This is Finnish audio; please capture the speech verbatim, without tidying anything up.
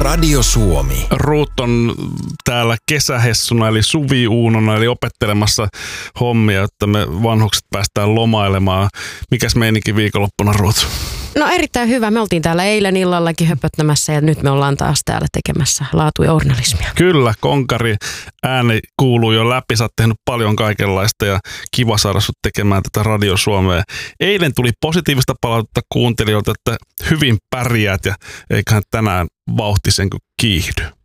Radio Suomi. Ruut on täällä kesähessuna eli suviuunona eli opettelemassa hommia, että me vanhukset päästään lomailemaan. Mikäs meininki viikonloppuna, Ruut? No erittäin hyvä. Me oltiin täällä eilen illallakin höpöttämässä ja nyt me ollaan taas täällä tekemässä laatu- ja journalismia. Kyllä, konkari ääni kuuluu jo läpi. Sä oot tehnyt paljon kaikenlaista ja kiva saada sut tekemään tätä Radio Suomea. Eilen tuli positiivista palautetta kuuntelijoilta, että hyvin pärjäät ja eiköhän tänään vauhti sen kuin kiihdy.